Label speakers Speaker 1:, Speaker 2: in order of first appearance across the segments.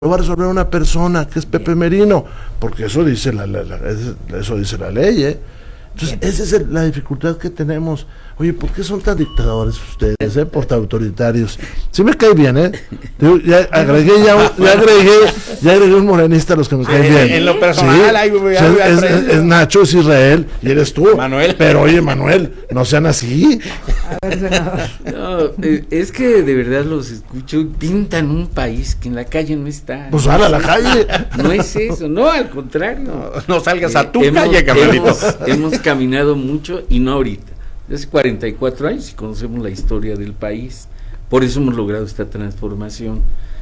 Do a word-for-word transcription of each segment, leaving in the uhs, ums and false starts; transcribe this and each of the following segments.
Speaker 1: lo va a resolver una persona que es Pepe Merino, porque eso dice la, la, la eso dice la ley, ¿eh? Entonces, bien. Esa es el, la dificultad que tenemos. Oye, ¿por qué son tan dictadores ustedes, eh? Por tan autoritarios. Sí me cae bien, ¿eh? Yo ya agregué, ya, ya agregué, ya agregué un morenista a los que me caen bien.
Speaker 2: En lo personal,
Speaker 1: sí,
Speaker 2: ahí voy a,
Speaker 1: o
Speaker 2: voy
Speaker 1: sea,
Speaker 2: a
Speaker 1: es, es, es Nacho, es Israel, y eres tú.
Speaker 2: Manuel.
Speaker 1: Pero oye, Manuel, no sean así.
Speaker 3: A ver, senador.
Speaker 4: No, es que de verdad los escucho y pintan un país que en la calle no está.
Speaker 1: Pues sal a la calle.
Speaker 4: No es eso, no, al contrario.
Speaker 2: No, no salgas a tu
Speaker 4: eh,
Speaker 2: calle,
Speaker 4: hemos,
Speaker 2: Carmelito.
Speaker 4: hemos, hemos caminado mucho y no ahorita. Hace cuarenta y cuatro años y conocemos la historia del país. Por eso hemos logrado esta transformación.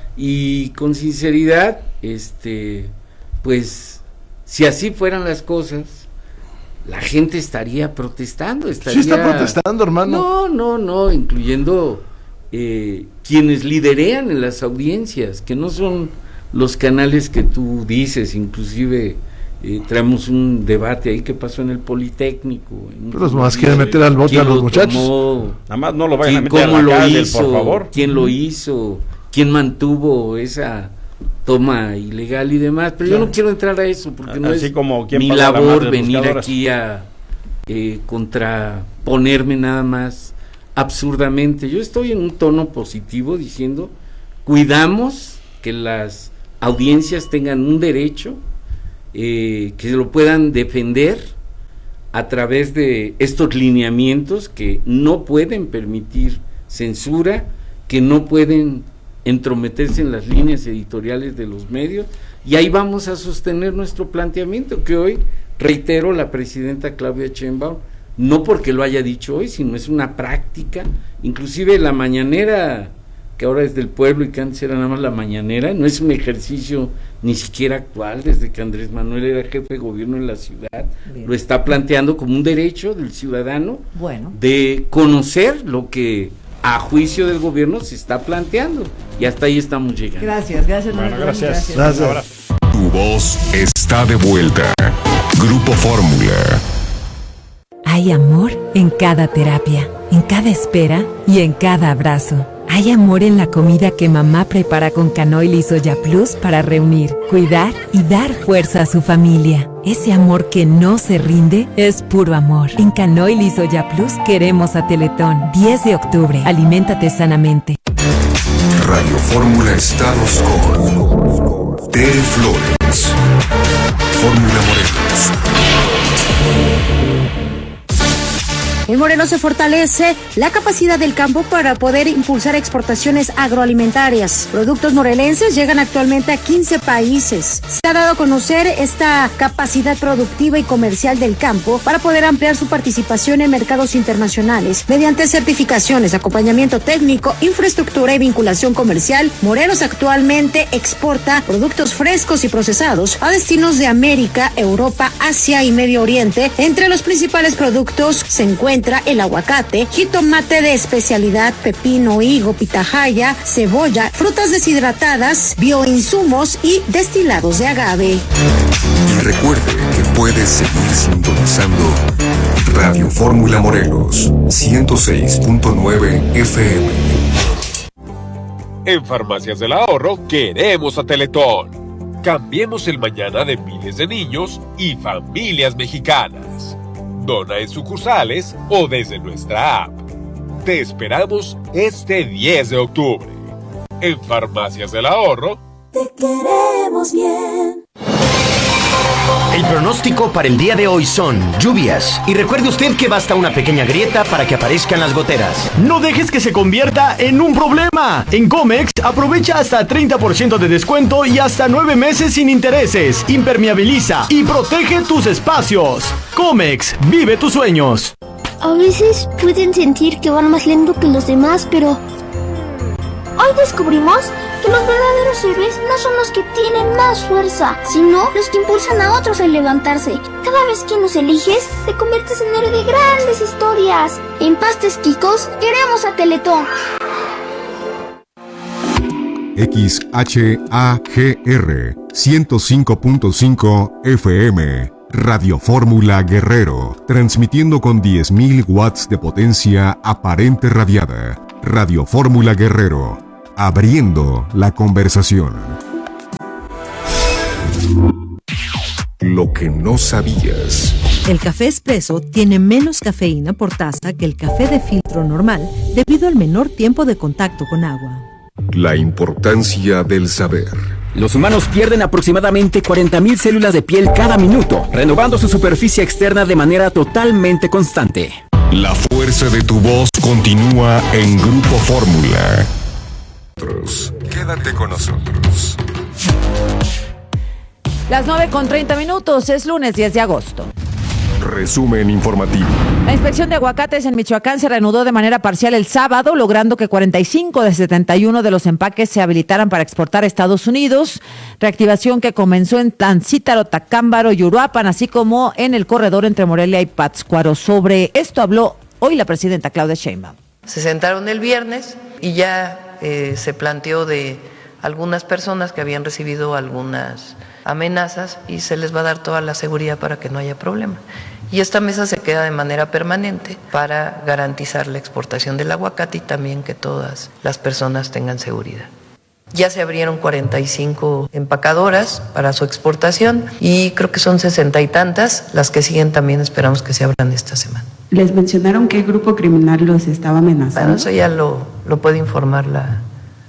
Speaker 4: Y con sinceridad, este, pues, si así fueran las cosas, la gente estaría protestando. Estaría,
Speaker 1: Sí está protestando, hermano.
Speaker 4: No, no, no, incluyendo eh, quienes liderean en las audiencias, que no son los canales que tú dices, inclusive eh, traemos un debate ahí que pasó en el Politécnico.
Speaker 1: Pero los más quieren meter al bote a los muchachos.
Speaker 4: Tomó,
Speaker 2: Nada más no lo vayan a meter a
Speaker 4: ¿Cómo
Speaker 2: la
Speaker 4: lo
Speaker 2: cárcel,
Speaker 4: hizo?
Speaker 2: por favor.
Speaker 4: ¿Quién lo hizo? ¿Quién mantuvo esa toma ilegal y demás? Pero claro, yo no quiero entrar a eso porque no
Speaker 2: Así
Speaker 4: es
Speaker 2: como
Speaker 4: mi
Speaker 2: la
Speaker 4: labor venir
Speaker 2: buscadoras.
Speaker 4: aquí a eh, contraponerme nada más absurdamente. Yo estoy en un tono positivo diciendo, cuidamos que las audiencias tengan un derecho, eh, que lo puedan defender a través de estos lineamientos que no pueden permitir censura, que no pueden entrometerse en las líneas editoriales de los medios, y ahí vamos a sostener nuestro planteamiento, que hoy, reitero, la presidenta Claudia Sheinbaum, no porque lo haya dicho hoy, sino es una práctica, inclusive la mañanera, que ahora es del pueblo y que antes era nada más la mañanera, no es un ejercicio ni siquiera actual, desde que Andrés Manuel era jefe de gobierno en la ciudad. Bien. Lo está planteando como un derecho del ciudadano, bueno, de conocer lo que a juicio del gobierno se está planteando, y hasta ahí estamos llegando.
Speaker 3: Gracias, gracias.
Speaker 2: Bueno, gracias.
Speaker 3: gracias.
Speaker 1: Gracias.
Speaker 5: Tu voz está de vuelta. Grupo Fórmula.
Speaker 6: Hay amor en cada terapia, en cada espera y en cada abrazo. Hay amor en la comida que mamá prepara con Canoil y Soya Plus para reunir, cuidar y dar fuerza a su familia. Ese amor que no se rinde es puro amor. En Canoil y Soya Plus queremos a Teletón. diez de octubre. Aliméntate sanamente.
Speaker 5: Radio Fórmula Estados con Tere Flores. Fórmula Morelos.
Speaker 7: En Morelos se fortalece la capacidad del campo para poder impulsar exportaciones agroalimentarias. Productos morelenses llegan actualmente a quince países. Se ha dado a conocer esta capacidad productiva y comercial del campo para poder ampliar su participación en mercados internacionales. Mediante certificaciones, acompañamiento técnico, infraestructura y vinculación comercial, Morelos actualmente exporta productos frescos y procesados a destinos de América, Europa, Asia y Medio Oriente. Entre los principales productos se encuentran el aguacate, jitomate de especialidad, pepino, higo, pitahaya, cebolla, frutas deshidratadas, bioinsumos y destilados de agave.
Speaker 5: Y recuerde que puede seguir sintonizando Radio Fórmula Morelos ciento seis punto nueve F M.
Speaker 8: En Farmacias del Ahorro queremos a Teletón. Cambiemos el mañana de miles de niños y familias mexicanas. Dona en sucursales o desde nuestra app. Te esperamos este diez de octubre. En Farmacias del Ahorro.
Speaker 9: Te queremos bien.
Speaker 10: El pronóstico para el día de hoy son lluvias. Y recuerde usted que basta una pequeña grieta para que aparezcan las goteras.
Speaker 11: No dejes que se convierta en un problema. En Comex, aprovecha hasta treinta por ciento de descuento y hasta nueve meses sin intereses. Impermeabiliza y protege tus espacios. Comex, vive tus sueños.
Speaker 12: A veces pueden sentir que van más lento que los demás, pero hoy descubrimos que los verdaderos héroes no son los que tienen más fuerza, sino los que impulsan a otros a levantarse. Cada vez que nos eliges, te conviertes en héroe de grandes historias. En Pastes Quicos, queremos a Teletón.
Speaker 5: X H A G R ciento cinco punto cinco F M. Radio Fórmula Guerrero, transmitiendo con diez mil watts de potencia aparente radiada. Radio Fórmula Guerrero, abriendo la conversación. lo que no sabías.
Speaker 3: El café espresso tiene menos cafeína por taza que el café de filtro normal debido al menor tiempo de contacto con agua.
Speaker 5: La importancia del saber.
Speaker 13: Los humanos pierden aproximadamente cuarenta mil células de piel cada minuto, renovando su superficie externa de manera totalmente constante.
Speaker 5: La fuerza de tu voz continúa en Grupo Fórmula. Quédate con nosotros.
Speaker 14: Las nueve con treinta minutos, es lunes diez de agosto.
Speaker 5: Resumen informativo.
Speaker 14: La inspección de aguacates en Michoacán se reanudó de manera parcial el sábado, logrando que cuarenta y cinco de setenta y uno de los empaques se habilitaran para exportar a Estados Unidos. Reactivación que comenzó en Tancítaro, Tacámbaro y Uruapan, así como en el corredor entre Morelia y Pátzcuaro. Sobre esto habló hoy la presidenta Claudia Sheinbaum.
Speaker 15: Se sentaron el viernes y ya eh, se planteó de algunas personas que habían recibido algunas amenazas y se les va a dar toda la seguridad para que no haya problema. Y esta mesa se queda de manera permanente para garantizar la exportación del aguacate y también que todas las personas tengan seguridad. Ya se abrieron cuarenta y cinco empacadoras para su exportación y creo que son sesenta y tantas. Las que siguen también esperamos que se abran esta semana.
Speaker 16: ¿Les mencionaron qué grupo criminal los estaba amenazando?
Speaker 15: Bueno, eso ya lo, lo puede informar la,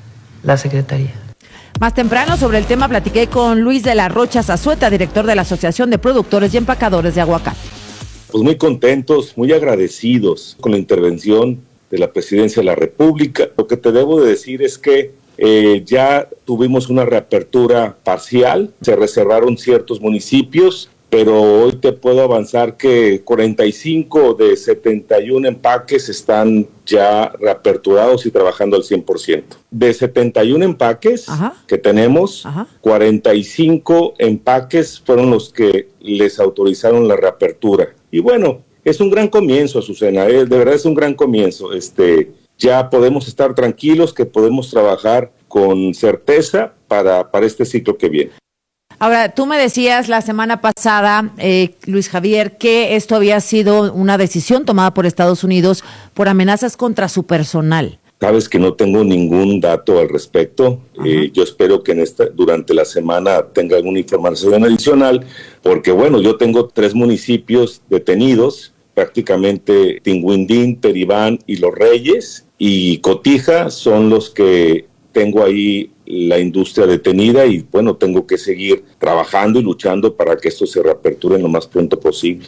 Speaker 15: la Secretaría.
Speaker 14: Más temprano sobre el tema platiqué con Luis de la Rocha Zazueta, director de la Asociación de Productores y Empacadores de Aguacate.
Speaker 17: Pues muy contentos, muy agradecidos con la intervención de la Presidencia de la República. Lo que te debo de decir es que eh, ya tuvimos una reapertura parcial, se reservaron ciertos municipios, pero hoy te puedo avanzar que cuarenta y cinco de setenta y uno empaques están ya reaperturados y trabajando al cien por ciento. De setenta y uno empaques Ajá. que tenemos, Ajá. cuarenta y cinco empaques fueron los que les autorizaron la reapertura. Y bueno, es un gran comienzo, Azucena, eh, de verdad es un gran comienzo. Este, ya podemos estar tranquilos que podemos trabajar con certeza para, para este ciclo que viene.
Speaker 14: Ahora, tú me decías la semana pasada, eh, Luis Javier, que esto había sido una decisión tomada por Estados Unidos por amenazas contra su personal.
Speaker 17: Sabes que no tengo ningún dato al respecto. Eh, yo espero que en esta, durante la semana tenga alguna información adicional, porque bueno, yo tengo tres municipios detenidos, prácticamente Tinguindín, Peribán y Los Reyes, y Cotija son los que tengo ahí la industria detenida y bueno, tengo que seguir trabajando y luchando para que esto se reaperture lo más pronto posible.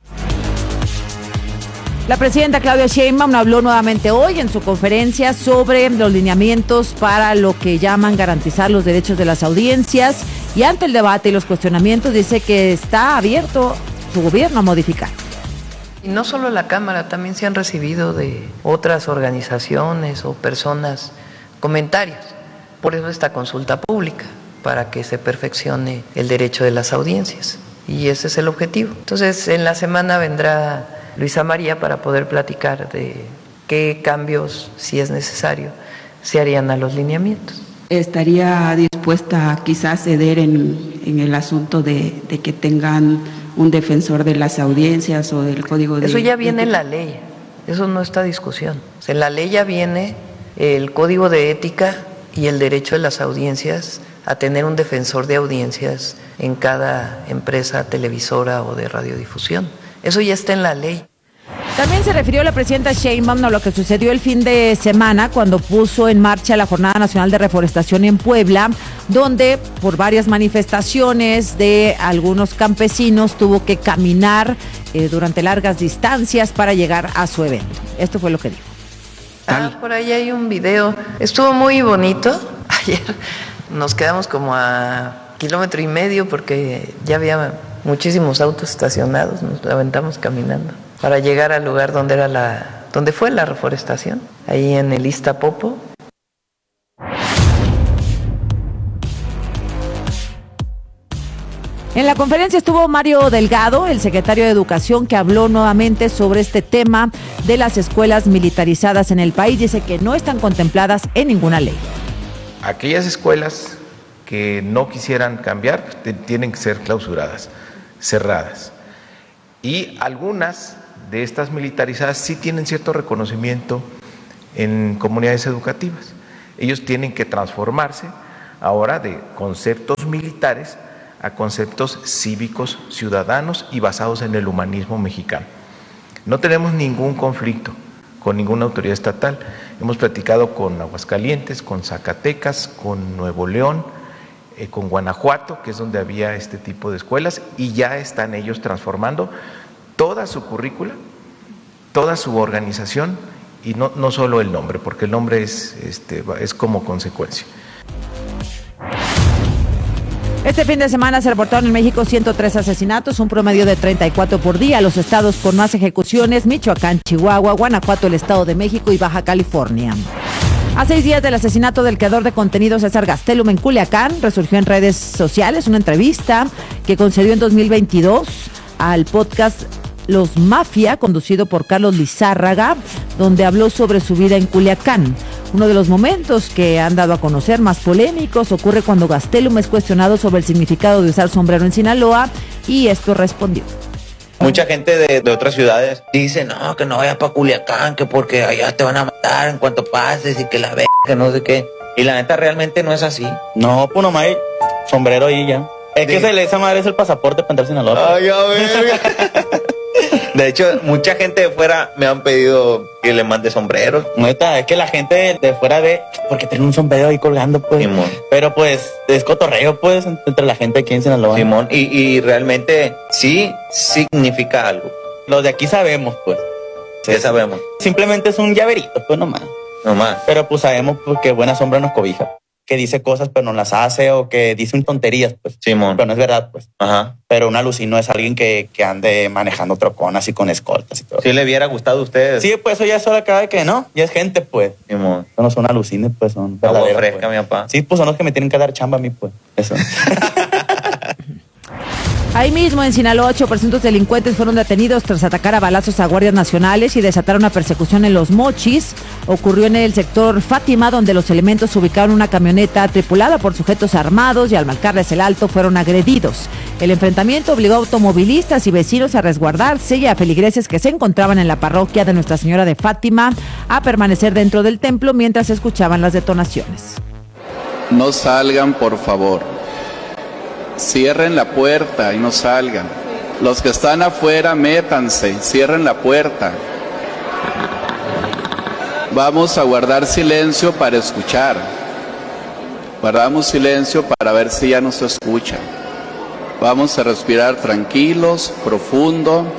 Speaker 14: La presidenta Claudia Sheinbaum habló nuevamente hoy en su conferencia sobre los lineamientos para lo que llaman garantizar los derechos de las audiencias y ante el debate y los cuestionamientos dice que está abierto su gobierno a modificar.
Speaker 15: Y no solo la Cámara, también se han recibido de otras organizaciones o personas comentarios. Por eso esta consulta pública, para que se perfeccione el derecho de las audiencias. Y ese es el objetivo. Entonces, en la semana vendrá Luisa María para poder platicar de qué cambios, si es necesario, se harían a los lineamientos.
Speaker 16: ¿Estaría dispuesta quizás a ceder en, en el asunto de, de que tengan un defensor de las audiencias o del código de...
Speaker 15: Eso ya viene en la ley, eso no está discusión. O sea, en la ley ya viene el código de ética y el derecho de las audiencias a tener un defensor de audiencias en cada empresa televisora o de radiodifusión. Eso ya está en la ley.
Speaker 14: También se refirió la presidenta Sheinbaum a lo que sucedió el fin de semana cuando puso en marcha la Jornada Nacional de Reforestación en Puebla, donde por varias manifestaciones de algunos campesinos tuvo que caminar eh, durante largas distancias para llegar a su evento. Esto fue lo que dijo.
Speaker 15: Ah, por ahí hay un video. Estuvo muy bonito. Ayer nos quedamos como a kilómetro y medio porque ya había muchísimos autos estacionados. Nos aventamos caminando para llegar al lugar donde era la, donde fue la reforestación, ahí en el Iztapopo.
Speaker 14: En la conferencia estuvo Mario Delgado, el secretario de Educación, que habló nuevamente sobre este tema de las escuelas militarizadas en el país. Dice que no están contempladas en ninguna ley.
Speaker 18: Aquellas escuelas que no quisieran cambiar tienen que ser clausuradas, cerradas. Y algunas de estas militarizadas sí tienen cierto reconocimiento en comunidades educativas. Ellos tienen que transformarse ahora de conceptos militares a conceptos cívicos, ciudadanos y basados en el humanismo mexicano. No tenemos ningún conflicto con ninguna autoridad estatal. Hemos platicado con Aguascalientes, con Zacatecas, con Nuevo León, eh, con Guanajuato, que es donde había este tipo de escuelas, y ya están ellos transformando toda su currícula, toda su organización, y no, no solo el nombre, porque el nombre es, este, es como consecuencia.
Speaker 14: Este fin de semana se reportaron en México ciento tres asesinatos, un promedio de treinta y cuatro por día. Los estados con más ejecuciones: Michoacán, Chihuahua, Guanajuato, el Estado de México y Baja California. A seis días del asesinato del creador de contenido César Gastelum en Culiacán, resurgió en redes sociales una entrevista que concedió en dos mil veintidós al podcast Los Mafia, conducido por Carlos Lizárraga, donde habló sobre su vida en Culiacán. Uno de los momentos que han dado a conocer más polémicos ocurre cuando Gastelum es cuestionado sobre el significado de usar sombrero en Sinaloa, y esto respondió.
Speaker 19: Mucha gente de, de otras ciudades dice, no, que no vayas para Culiacán, que porque allá te van a matar en cuanto pases y que la ve, que no sé qué. Y la neta realmente no es así.
Speaker 20: No, pues nomás hay sombrero ahí ya. Es que se le, esa madre es el pasaporte para entrar a Sinaloa.
Speaker 19: Ay, a ver. De hecho, mucha gente de fuera me han pedido que le mande sombreros.
Speaker 20: Neta, es que la gente de, de fuera ve, porque tiene un sombrero ahí colgando, pues.
Speaker 19: Simón.
Speaker 20: Pero pues, es cotorreo, pues, entre la gente aquí en Sinaloa.
Speaker 19: Simón, y, y realmente sí significa algo.
Speaker 20: Los de aquí sabemos, pues.
Speaker 19: Sí, sí, sabemos.
Speaker 20: Simplemente es un llaverito, pues, nomás.
Speaker 19: Nomás.
Speaker 20: Pero pues sabemos pues, que buena sombra nos cobija. Que dice cosas pero no las hace, o que dice un tonterías, pues.
Speaker 19: Simón.
Speaker 20: Pero no es verdad, pues.
Speaker 19: Ajá.
Speaker 20: Pero un alucino es alguien que, que ande manejando troconas y con escoltas y todo.
Speaker 19: ¿Sí le hubiera gustado a ustedes?
Speaker 20: Sí, pues eso ya es solo acá de que no, ya es gente, pues.
Speaker 19: Simón.
Speaker 20: Eso no son alucines, pues son
Speaker 19: agua
Speaker 20: verdaderos.
Speaker 19: fresca,
Speaker 20: pues.
Speaker 19: mi papá.
Speaker 20: Sí, pues son los que me tienen que dar chamba a mí, pues. Eso.
Speaker 14: Ahí mismo en Sinaloa, ocho presuntos delincuentes fueron detenidos tras atacar a balazos a guardias nacionales y desatar una persecución en Los Mochis. Ocurrió en el sector Fátima, donde los elementos ubicaron una camioneta tripulada por sujetos armados y al marcarles el alto fueron agredidos. El enfrentamiento obligó a automovilistas y vecinos a resguardarse y a feligreses que se encontraban en la parroquia de Nuestra Señora de Fátima a permanecer dentro del templo mientras escuchaban las detonaciones.
Speaker 21: No salgan, por favor. Cierren la puerta y no salgan. Los que están afuera, métanse, cierren la puerta. Vamos a guardar silencio para escuchar. Guardamos silencio para ver si ya nos escuchan. Vamos a respirar tranquilos, profundo.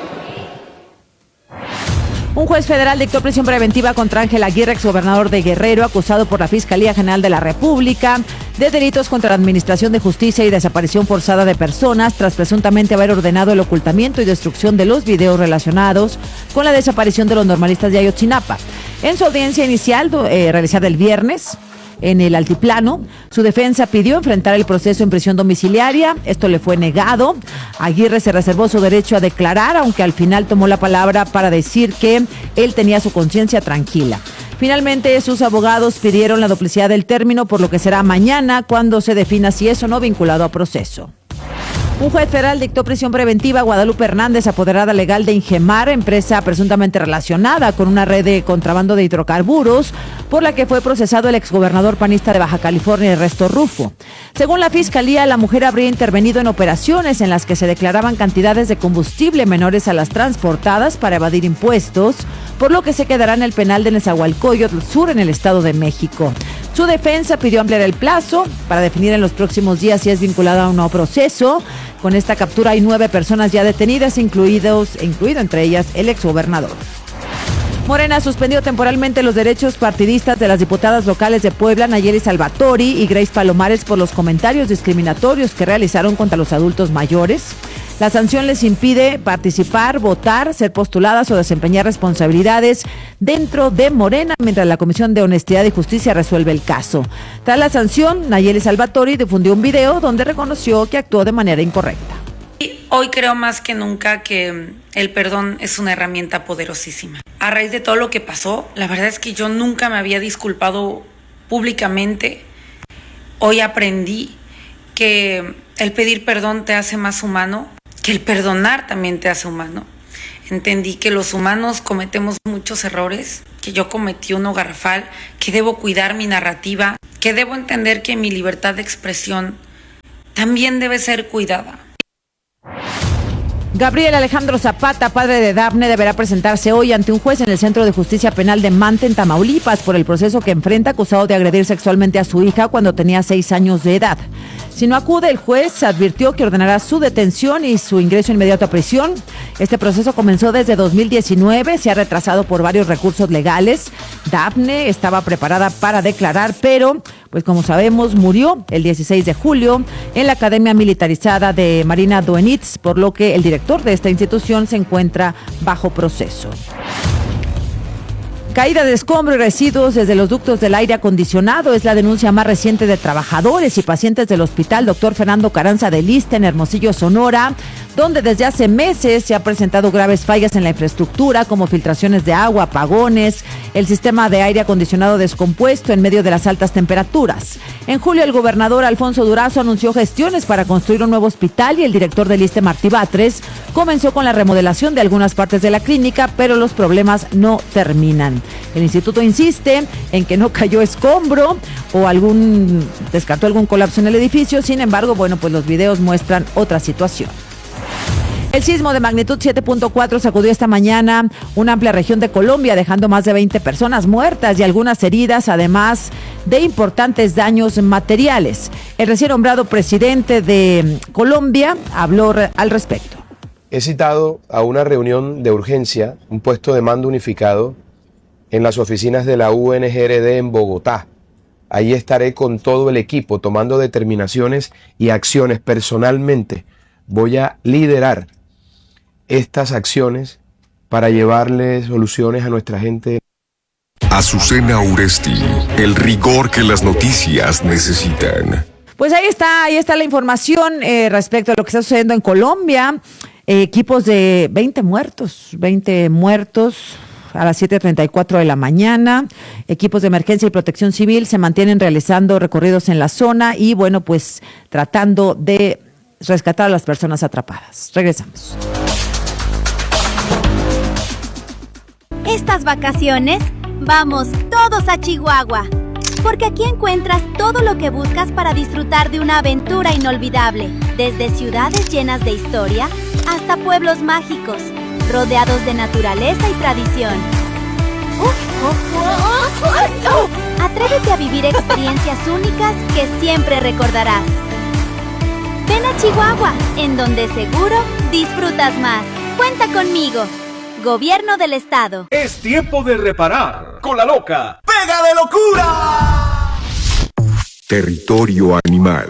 Speaker 14: Un juez federal dictó prisión preventiva contra Ángel Aguirre, exgobernador de Guerrero, acusado por la Fiscalía General de la República de delitos contra la Administración de Justicia y desaparición forzada de personas, tras presuntamente haber ordenado el ocultamiento y destrucción de los videos relacionados con la desaparición de los normalistas de Ayotzinapa. En su audiencia inicial, eh, realizada el viernes, en el Altiplano, su defensa pidió enfrentar el proceso en prisión domiciliaria. Esto le fue negado. Aguirre se reservó su derecho a declarar, aunque al final tomó la palabra para decir que él tenía su conciencia tranquila. Finalmente, sus abogados pidieron la duplicidad del término, por lo que será mañana cuando se defina si es o no vinculado a proceso. Un juez federal dictó prisión preventiva a Guadalupe Hernández, apoderada legal de Ingemar, empresa presuntamente relacionada con una red de contrabando de hidrocarburos, por la que fue procesado el exgobernador panista de Baja California, Ernesto Rufo. Según la Fiscalía, la mujer habría intervenido en operaciones en las que se declaraban cantidades de combustible menores a las transportadas para evadir impuestos, por lo que se quedará en el penal de Nezahualcóyotl Sur, en el Estado de México. Su defensa pidió ampliar el plazo para definir en los próximos días si es vinculada a un nuevo proceso. Con esta captura hay nueve personas ya detenidas, incluidos, incluido entre ellas el exgobernador. Morena suspendió temporalmente los derechos partidistas de las diputadas locales de Puebla, Nayeli Salvatori y Grace Palomares, por los comentarios discriminatorios que realizaron contra los adultos mayores. La sanción les impide participar, votar, ser postuladas o desempeñar responsabilidades dentro de Morena, mientras la Comisión de Honestidad y Justicia resuelve el caso. Tras la sanción, Nayeli Salvatori difundió un video donde reconoció que actuó de manera incorrecta.
Speaker 22: Hoy creo más que nunca que el perdón es una herramienta poderosísima. A raíz de todo lo que pasó, la verdad es que yo nunca me había disculpado públicamente. Hoy aprendí que el pedir perdón te hace más humano, que el perdonar también te hace humano. Entendí que los humanos cometemos muchos errores, que yo cometí uno garrafal, que debo cuidar mi narrativa, que debo entender que mi libertad de expresión también debe ser cuidada.
Speaker 14: Gabriel Alejandro Zapata, padre de Dafne, deberá presentarse hoy ante un juez en el Centro de Justicia Penal de Mante, en Tamaulipas, por el proceso que enfrenta acusado de agredir sexualmente a su hija cuando tenía seis años de edad. Si no acude, el juez advirtió que ordenará su detención y su ingreso inmediato a prisión. Este proceso comenzó desde dos mil diecinueve, se ha retrasado por varios recursos legales. Dafne estaba preparada para declarar, pero, pues como sabemos, murió el dieciséis de julio en la Academia Militarizada de Marina Doenitz, por lo que el director de esta institución se encuentra bajo proceso. Caída de escombro y residuos desde los ductos del aire acondicionado es la denuncia más reciente de trabajadores y pacientes del Hospital Doctor Fernando Carranza de Lista en Hermosillo, Sonora, donde desde hace meses se han presentado graves fallas en la infraestructura, como filtraciones de agua, apagones, el sistema de aire acondicionado descompuesto en medio de las altas temperaturas. En julio, el gobernador Alfonso Durazo anunció gestiones para construir un nuevo hospital y el director del ISSSTE, Martí Batres, comenzó con la remodelación de algunas partes de la clínica, pero los problemas no terminan. El instituto insiste en que no cayó escombro o algún descartó algún colapso en el edificio. Sin embargo, bueno, pues los videos muestran otra situación. El sismo de magnitud siete punto cuatro sacudió esta mañana una amplia región de Colombia, dejando más de veinte personas muertas y algunas heridas, además de importantes daños materiales. El recién nombrado presidente de Colombia habló re- al respecto.
Speaker 2: He citado a una reunión de urgencia, un puesto de mando unificado en las oficinas de la U N G R D en Bogotá. Ahí estaré con todo el equipo tomando determinaciones y acciones. Personalmente voy a liderar estas acciones para llevarle soluciones a nuestra gente.
Speaker 5: Azucena Uresti, el rigor que las noticias necesitan.
Speaker 14: Pues ahí está, ahí está la información eh, respecto a lo que está sucediendo en Colombia. Eh, equipos de veinte muertos, veinte muertos a las siete treinta y cuatro de la mañana. Equipos de emergencia y protección civil se mantienen realizando recorridos en la zona y, bueno, pues tratando de rescatar a las personas atrapadas. Regresamos.
Speaker 4: Estas vacaciones, vamos todos a Chihuahua, porque aquí encuentras todo lo que buscas para disfrutar de una aventura inolvidable, desde ciudades llenas de historia hasta pueblos mágicos, rodeados de naturaleza y tradición. Atrévete a vivir experiencias únicas que siempre recordarás. Ven a Chihuahua, en donde seguro disfrutas más. Cuenta conmigo. Gobierno del Estado.
Speaker 23: Es tiempo de reparar con la loca ¡Pega de locura!
Speaker 5: Territorio animal.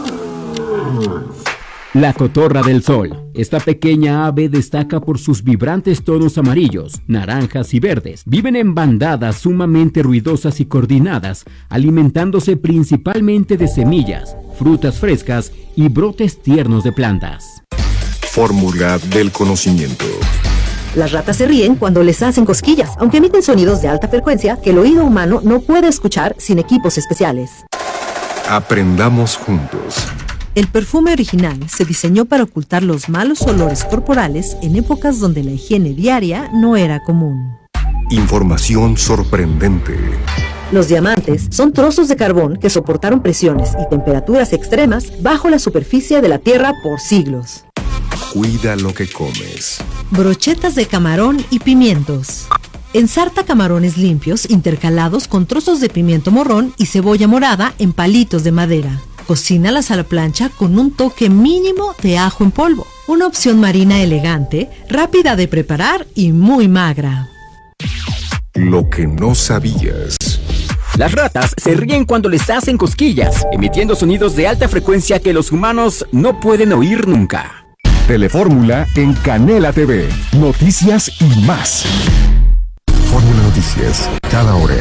Speaker 13: La cotorra del sol. Esta pequeña ave destaca por sus vibrantes tonos amarillos, naranjas y verdes. Viven en bandadas sumamente ruidosas y coordinadas, alimentándose principalmente de semillas, frutas frescas y brotes tiernos de plantas.
Speaker 5: Fórmula del conocimiento.
Speaker 3: Las ratas se ríen cuando les hacen cosquillas, aunque emiten sonidos de alta frecuencia que el oído humano no puede escuchar sin equipos especiales.
Speaker 5: Aprendamos juntos.
Speaker 3: El perfume original se diseñó para ocultar los malos olores corporales en épocas donde la higiene diaria no era común.
Speaker 5: Información sorprendente.
Speaker 3: Los diamantes son trozos de carbón que soportaron presiones y temperaturas extremas bajo la superficie de la Tierra por siglos.
Speaker 5: Cuida lo que comes.
Speaker 3: Brochetas de camarón y pimientos. Ensarta camarones limpios intercalados con trozos de pimiento morrón y cebolla morada en palitos de madera. Cocínalas a la plancha con un toque mínimo de ajo en polvo. Una opción marina elegante, rápida de preparar y muy magra.
Speaker 5: Lo que no sabías.
Speaker 13: Las ratas se ríen cuando les hacen cosquillas, emitiendo sonidos de alta frecuencia que los humanos no pueden oír nunca.
Speaker 5: Telefórmula en Canela T V. Noticias y más. Fórmula Noticias, cada hora.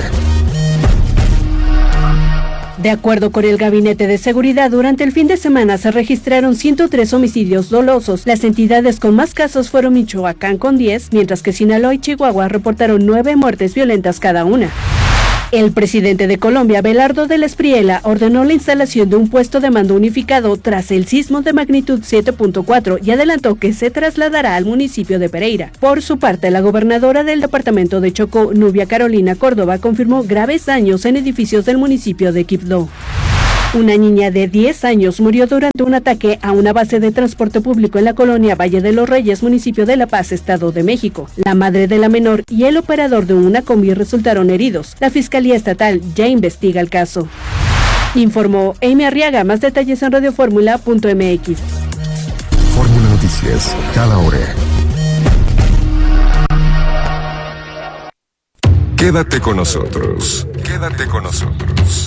Speaker 24: De acuerdo con el Gabinete de Seguridad, durante el fin de semana se registraron ciento tres homicidios dolosos. Las entidades con más casos fueron Michoacán con diez, mientras que Sinaloa y Chihuahua reportaron nueve muertes violentas cada una. El presidente de Colombia, Belardo del Espriella, ordenó la instalación de un puesto de mando unificado tras el sismo de magnitud siete punto cuatro y adelantó que se trasladará al municipio de Pereira. Por su parte, la gobernadora del departamento de Chocó, Nubia Carolina Córdoba, confirmó graves daños en edificios del municipio de Quibdó. Una niña de diez años murió durante un ataque a una base de transporte público en la colonia Valle de los Reyes, municipio de La Paz, Estado de México. La madre de la menor y el operador de una combi resultaron heridos. La Fiscalía Estatal ya investiga el caso. Informó Amy Arriaga. Más detalles en radioformula punto m x.
Speaker 5: Fórmula Noticias, cada hora. Quédate con nosotros. Quédate con nosotros.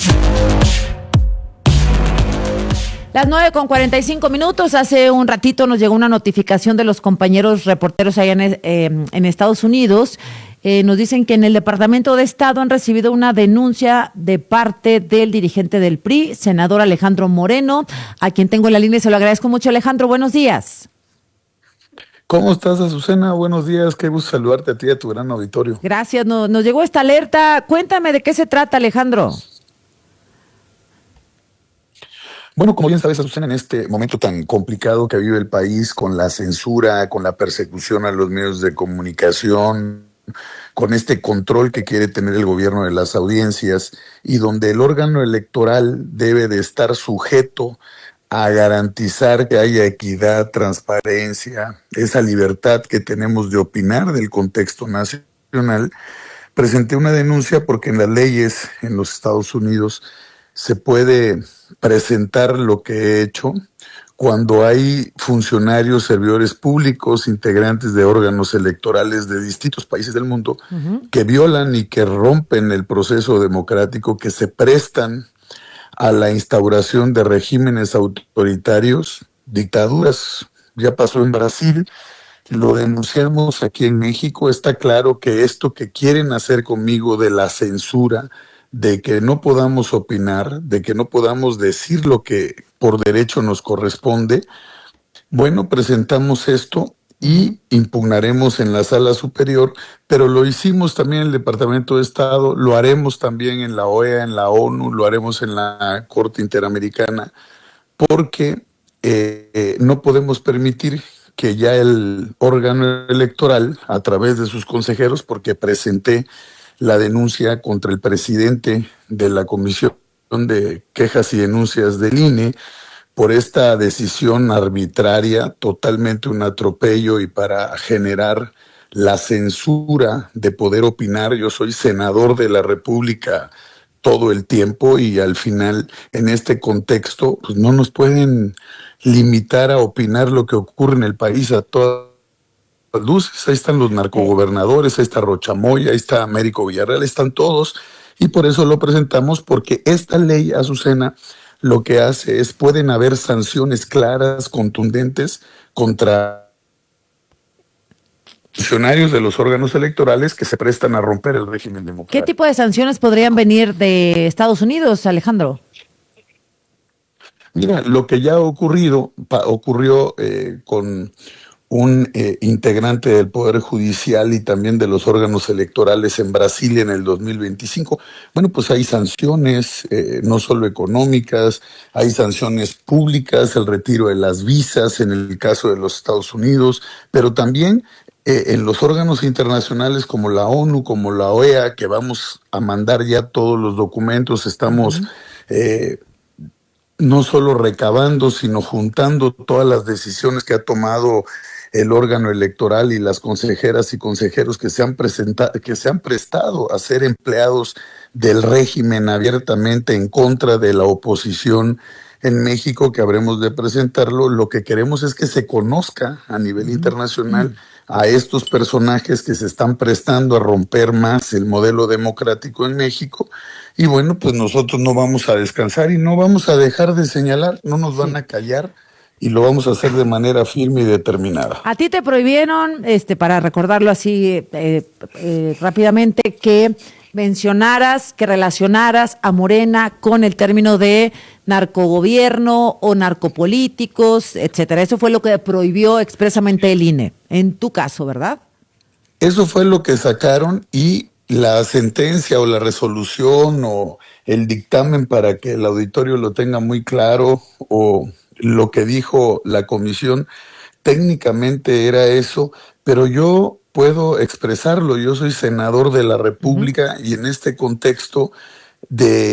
Speaker 14: Las nueve con cuarenta y cinco minutos. Hace un ratito nos llegó una notificación de los compañeros reporteros allá en, eh, en Estados Unidos. Eh, nos dicen que en el Departamento de Estado han recibido una denuncia de parte del dirigente del P R I, senador Alejandro Moreno, a quien tengo en la línea y se lo agradezco mucho. Alejandro, buenos días.
Speaker 1: ¿Cómo estás, Azucena? Buenos días, qué gusto saludarte a ti y a tu gran auditorio.
Speaker 14: Gracias, no, nos llegó esta alerta. Cuéntame de qué se trata, Alejandro.
Speaker 1: Bueno, como bien sabes, Azucena, en este momento tan complicado que vive el país, con la censura, con la persecución a los medios de comunicación, con este control que quiere tener el gobierno de las audiencias y donde el órgano electoral debe de estar sujeto a garantizar que haya equidad, transparencia, esa libertad que tenemos de opinar del contexto nacional, presenté una denuncia porque en las leyes en los Estados Unidos se puede presentar lo que he hecho cuando hay funcionarios, servidores públicos, integrantes de órganos electorales de distintos países del mundo uh-huh. que violan y que rompen el proceso democrático, que se prestan a la instauración de regímenes autoritarios, dictaduras. Ya pasó en Brasil, lo denunciamos aquí en México. Está claro que esto que quieren hacer conmigo de la censura, de que no podamos opinar, de que no podamos decir lo que por derecho nos corresponde, bueno, presentamos esto y impugnaremos en la sala superior, pero lo hicimos también en el Departamento de Estado, lo haremos también en la O E A, en la ONU, lo haremos en la Corte Interamericana, porque eh, eh, no podemos permitir que ya el órgano electoral, a través de sus consejeros, porque presenté la denuncia contra el presidente de la Comisión de Quejas y Denuncias del I N E por esta decisión arbitraria, totalmente un atropello y para generar la censura de poder opinar. Yo soy senador de la República todo el tiempo y al final en este contexto pues no nos pueden limitar a opinar lo que ocurre en el país a todas luces. Ahí están los narcogobernadores, ahí está Rocha Moya, ahí está Américo Villarreal, están todos, y por eso lo presentamos, porque esta ley, Azucena, lo que hace es, pueden haber sanciones claras, contundentes, contra funcionarios de los órganos electorales que se prestan a romper el régimen democrático.
Speaker 14: ¿Qué tipo de sanciones podrían venir de Estados Unidos, Alejandro?
Speaker 1: Mira, lo que ya ha ocurrido, pa, ocurrió eh, con un eh, integrante del Poder Judicial y también de los órganos electorales en Brasil en el dos mil veinticinco. Bueno, pues hay sanciones, eh, no solo económicas, hay sanciones públicas, el retiro de las visas en el caso de los Estados Unidos, pero también eh, en los órganos internacionales como la ONU, como la O E A, que vamos a mandar ya todos los documentos, estamos... Uh-huh. eh, no solo recabando, sino juntando todas las decisiones que ha tomado el órgano electoral y las consejeras y consejeros que se han presentado, que se han prestado a ser empleados del régimen abiertamente en contra de la oposición en México, que habremos de presentarlo. Lo que queremos es que se conozca a nivel mm-hmm. internacional a estos personajes que se están prestando a romper más el modelo democrático en México. Y bueno, pues nosotros no vamos a descansar y no vamos a dejar de señalar, no nos van a callar y lo vamos a hacer de manera firme y determinada.
Speaker 14: A ti te prohibieron, este, para recordarlo así eh, eh, rápidamente, que mencionaras, que relacionaras a Morena con el término de narcogobierno o narcopolíticos, etcétera. Eso fue lo que prohibió expresamente el I N E, en tu caso, ¿verdad?
Speaker 1: Eso fue lo que sacaron y la sentencia o la resolución o el dictamen, para que el auditorio lo tenga muy claro, o lo que dijo la comisión, técnicamente era eso, pero yo puedo expresarlo. Yo soy senador de la República uh-huh. y en este contexto de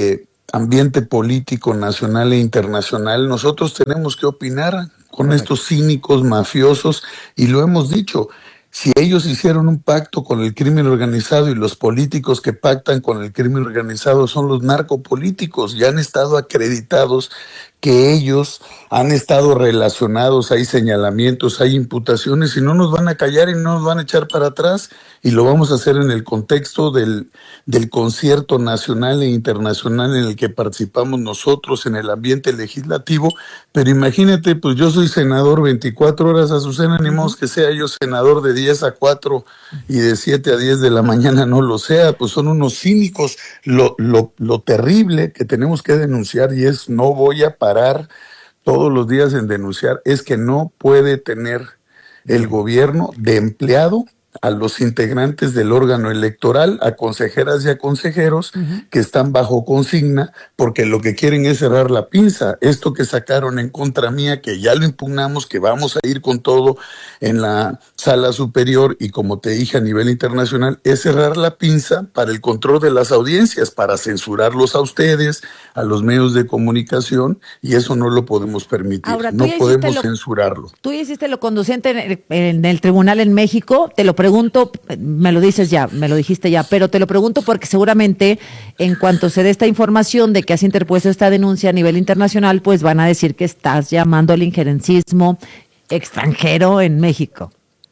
Speaker 1: ambiente político nacional e internacional, nosotros tenemos que opinar con estos cínicos mafiosos, y lo hemos dicho. Si ellos hicieron un pacto con el crimen organizado y los políticos que pactan con el crimen organizado son los narcopolíticos, ya han estado acreditados que ellos han estado relacionados, hay señalamientos, hay imputaciones, y no nos van a callar y no nos van a echar para atrás, y lo vamos a hacer en el contexto del, del concierto nacional e internacional en el que participamos nosotros en el ambiente legislativo. Pero imagínate, pues yo soy senador veinticuatro horas, Azucena, ni modo que sea yo senador de diez a cuatro y de siete a diez de la mañana no lo sea, pues son unos cínicos. Lo, lo, lo terrible que tenemos que denunciar, y es, no voy a parar todos los días en denunciar, es que no puede tener el gobierno de empleado a los integrantes del órgano electoral, a consejeras y a consejeros uh-huh. que están bajo consigna, porque lo que quieren es cerrar la pinza. Esto que sacaron en contra mía, que ya lo impugnamos, que vamos a ir con todo en la sala superior, y como te dije a nivel internacional, es cerrar la pinza para el control de las audiencias, para censurarlos a ustedes, a los medios de comunicación, y eso no lo podemos permitir. Ahora, no podemos lo, censurarlo.
Speaker 14: Tú ya hiciste lo conducente en el, en el tribunal en México, te lo pregunto, me lo dices ya, me lo dijiste ya, pero te lo pregunto porque seguramente en cuanto se dé esta información de que has interpuesto esta denuncia a nivel internacional, pues van a decir que estás llamando al injerencismo extranjero en México.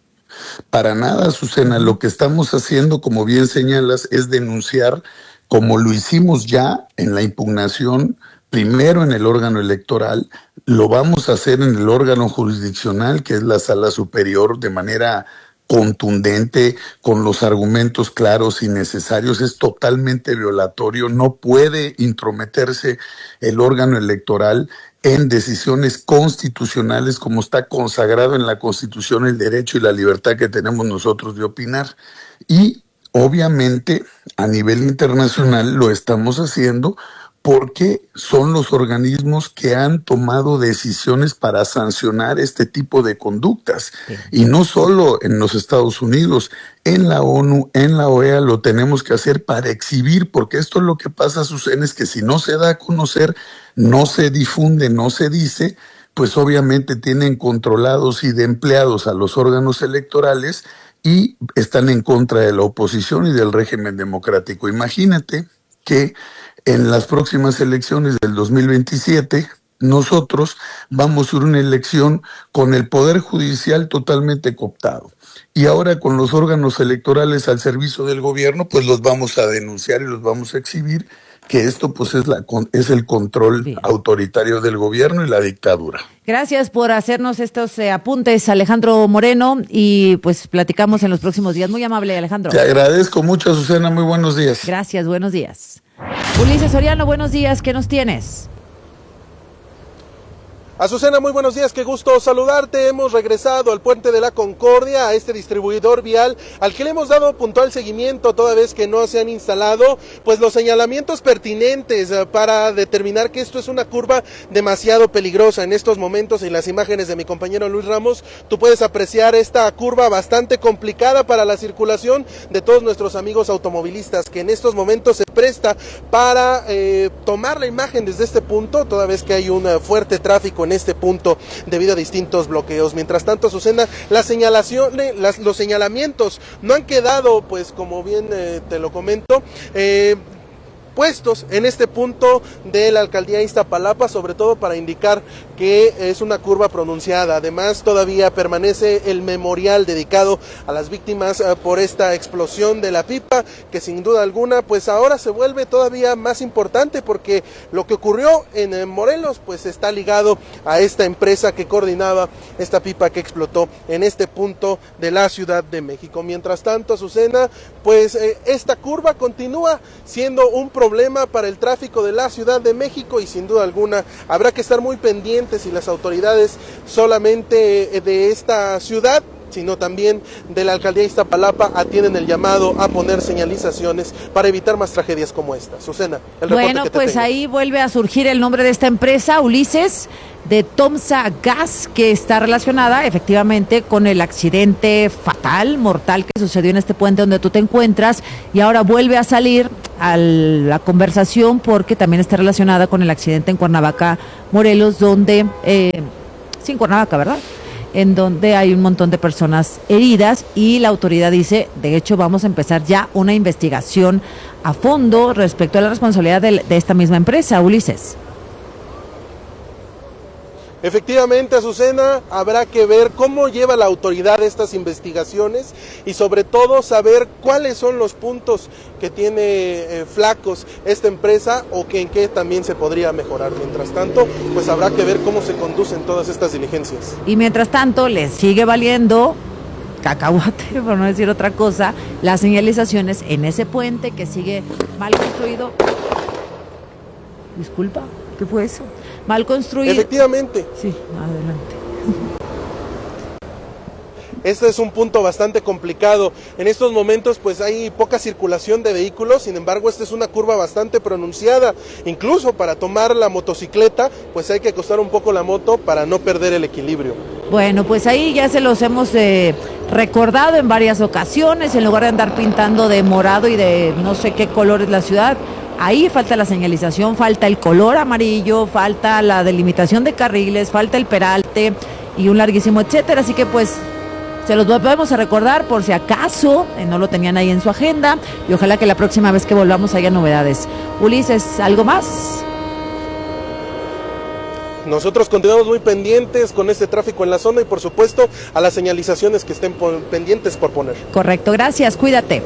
Speaker 1: Para nada, Azucena, lo que estamos haciendo, como bien señalas, es denunciar, como lo hicimos ya en la impugnación, primero en el órgano electoral, lo vamos a hacer en el órgano jurisdiccional, que es la sala superior, de manera contundente, con los argumentos claros y necesarios. Es totalmente violatorio, no puede intrometerse el órgano electoral en decisiones constitucionales, como está consagrado en la Constitución el derecho y la libertad que tenemos nosotros de opinar. Y obviamente a nivel internacional lo estamos haciendo porque son los organismos que han tomado decisiones para sancionar este tipo de conductas. Sí. Y no solo en los Estados Unidos, en la ONU, en la O E A lo tenemos que hacer para exhibir, porque esto es lo que pasa, Susana, es que si no se da a conocer, no se difunde, no se dice, pues obviamente tienen controlados y de empleados a los órganos electorales y están en contra de la oposición y del régimen democrático. Imagínate que en las próximas elecciones del dos mil veintisiete, nosotros vamos a una elección con el Poder Judicial totalmente cooptado. Y ahora con los órganos electorales al servicio del gobierno, pues los vamos a denunciar y los vamos a exhibir, que esto pues es, la, es el control Bien. autoritario del gobierno y la dictadura.
Speaker 14: Gracias por hacernos estos eh, apuntes, Alejandro Moreno, y pues platicamos en los próximos días. Muy amable, Alejandro.
Speaker 1: Te agradezco mucho, Azucena. Muy buenos días.
Speaker 14: Gracias, buenos días. Ulises Soriano, buenos días. ¿Qué nos tienes?
Speaker 6: Azucena, muy buenos días, qué gusto saludarte. Hemos regresado al Puente de la Concordia, a este distribuidor vial, al que le hemos dado puntual seguimiento toda vez que no se han instalado pues los señalamientos pertinentes para determinar que esto es una curva demasiado peligrosa. En estos momentos, en las imágenes de mi compañero Luis Ramos, tú puedes apreciar esta curva bastante complicada para la circulación de todos nuestros amigos automovilistas, que en estos momentos se presta para eh, tomar la imagen desde este punto, toda vez que hay un fuerte tráfico en este punto debido a distintos bloqueos. Mientras tanto, Azucena, la señalación, las, los señalamientos no han quedado, pues como bien eh, te lo comento, eh, puestos en este punto de la alcaldía de Iztapalapa, sobre todo para indicar que es una curva pronunciada. Además, todavía permanece el memorial dedicado a las víctimas uh, por esta explosión de la pipa, que sin duda alguna, pues ahora se vuelve todavía más importante, porque lo que ocurrió en, en Morelos, pues está ligado a esta empresa que coordinaba esta pipa que explotó en este punto de la Ciudad de México. Mientras tanto, Azucena, pues eh, esta curva continúa siendo un problema problema para el tráfico de la Ciudad de México, y sin duda alguna habrá que estar muy pendientes, y las autoridades solamente de esta ciudad, sino también de la alcaldía de Iztapalapa, atienden el llamado a poner señalizaciones para evitar más tragedias como esta. Susana, el reporte
Speaker 14: bueno,
Speaker 6: que te
Speaker 14: pues
Speaker 6: tengo.
Speaker 14: Ahí vuelve a surgir el nombre de esta empresa, Ulises, de Tomsa Gas, que está relacionada efectivamente con el accidente fatal, mortal que sucedió en este puente donde tú te encuentras, y ahora vuelve a salir a la conversación porque también está relacionada con el accidente en Cuernavaca, Morelos, donde, eh, sí, en Cuernavaca, ¿verdad? En donde hay un montón de personas heridas y la autoridad dice, de hecho, vamos a empezar ya una investigación a fondo respecto a la responsabilidad de, de esta misma empresa. Ulises.
Speaker 6: Efectivamente, Azucena, habrá que ver cómo lleva la autoridad estas investigaciones y sobre todo saber cuáles son los puntos que tiene eh, flacos esta empresa o que en qué también se podría mejorar. Mientras tanto, pues habrá que ver cómo se conducen todas estas diligencias.
Speaker 14: Y mientras tanto, les sigue valiendo cacahuate, por no decir otra cosa, las señalizaciones en ese puente que sigue mal construido. Disculpa, ¿qué fue eso? Mal construido.
Speaker 6: Efectivamente.
Speaker 14: Sí, adelante.
Speaker 6: Este es un punto bastante complicado. En estos momentos pues hay poca circulación de vehículos, sin embargo esta es una curva bastante pronunciada. Incluso para tomar la motocicleta pues hay que acostar un poco la moto para no perder el equilibrio.
Speaker 14: Bueno, pues ahí ya se los hemos eh, recordado en varias ocasiones, en lugar de andar pintando de morado y de no sé qué color es la ciudad. Ahí falta la señalización, falta el color amarillo, falta la delimitación de carriles, falta el peralte y un larguísimo etcétera. Así que pues se los volvemos a recordar por si acaso eh, no lo tenían ahí en su agenda y ojalá que la próxima vez que volvamos haya novedades. Ulises, ¿algo más?
Speaker 6: Nosotros continuamos muy pendientes con este tráfico en la zona y por supuesto a las señalizaciones que estén por, pendientes por poner.
Speaker 14: Correcto, gracias, cuídate.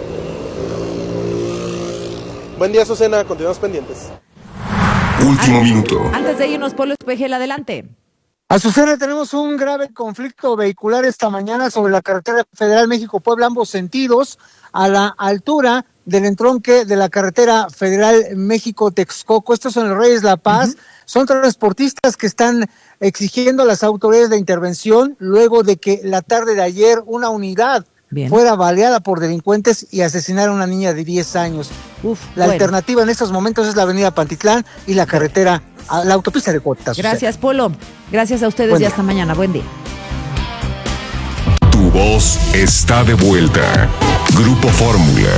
Speaker 6: Buen día, Azucena, continuamos pendientes.
Speaker 5: Último minuto.
Speaker 14: Antes de irnos, Polo Espejel, adelante.
Speaker 7: Azucena, tenemos un grave conflicto vehicular esta mañana sobre la carretera federal México-Puebla, ambos sentidos, a la altura del entronque de la carretera federal México-Texcoco. Estos son los Reyes La Paz. Uh-huh. Son transportistas que están exigiendo a las autoridades de intervención luego de que la tarde de ayer una unidad Bien. fuera baleada por delincuentes y asesinaron a una niña de diez años. Uf, la bueno. alternativa en estos momentos es la avenida Pantitlán y la carretera, la autopista de Cotas.
Speaker 14: Gracias, Polo. Gracias a ustedes Buen y hasta día. mañana. Buen día.
Speaker 5: Tu voz está de vuelta. Grupo Fórmula.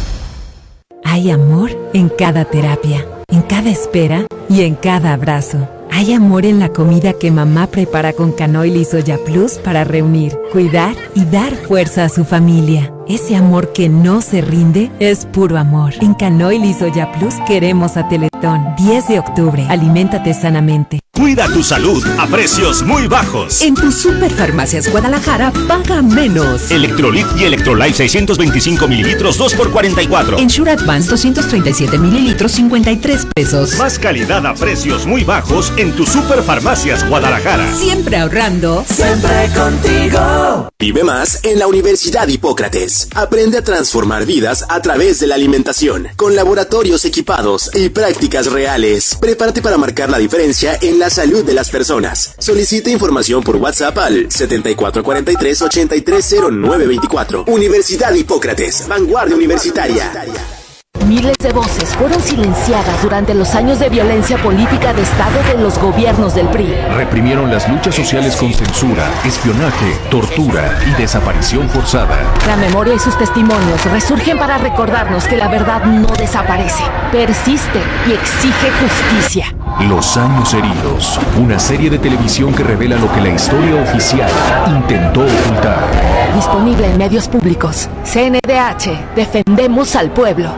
Speaker 3: Hay amor en cada terapia, en cada espera y en cada abrazo. Hay amor en la comida que mamá prepara con Canoil y Soya Plus para reunir, cuidar y dar fuerza a su familia. Ese amor que no se rinde es puro amor. En Canoil y Soya Plus queremos a Teletón. diez de octubre. Aliméntate sanamente.
Speaker 8: Cuida tu salud a precios muy bajos.
Speaker 3: En tu Superfarmacias Guadalajara, paga menos.
Speaker 8: Electrolit y Electrolyte seiscientos veinticinco mililitros, dos por cuarenta y cuatro.
Speaker 3: Ensure Advance doscientos treinta y siete mililitros, cincuenta y tres pesos.
Speaker 8: Más calidad a precios muy bajos en tu Superfarmacias Guadalajara.
Speaker 3: Siempre ahorrando.
Speaker 8: Siempre contigo.
Speaker 9: Vive más en la Universidad Hipócrates. Aprende a transformar vidas a través de la alimentación, con laboratorios equipados y prácticas reales. Prepárate para marcar la diferencia en la salud de las personas. Solicita información por WhatsApp al setenta y cuatro cuarenta y tres ochenta y tres cero nueve veinticuatro. Universidad Hipócrates, vanguardia universitaria.
Speaker 10: Miles de voces fueron silenciadas durante los años de violencia política de Estado de los gobiernos del P R I.
Speaker 25: Reprimieron las luchas sociales con censura, espionaje, tortura y desaparición forzada.
Speaker 10: La memoria y sus testimonios resurgen para recordarnos que la verdad no desaparece, persiste y exige justicia.
Speaker 25: Los años heridos, una serie de televisión que revela lo que la historia oficial intentó ocultar.
Speaker 10: Disponible en medios públicos. C N D H, defendemos al pueblo.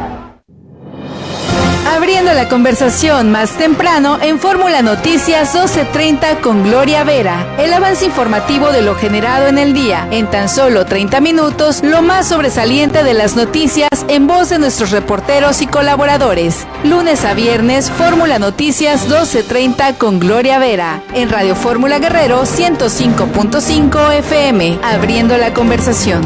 Speaker 26: Abriendo la conversación más temprano en Fórmula Noticias doce treinta con Gloria Vera. El avance informativo de lo generado en el día. En tan solo treinta minutos, lo más sobresaliente de las noticias en voz de nuestros reporteros y colaboradores. Lunes a viernes, Fórmula Noticias doce treinta con Gloria Vera. En Radio Fórmula Guerrero ciento cinco punto cinco F M. Abriendo la conversación.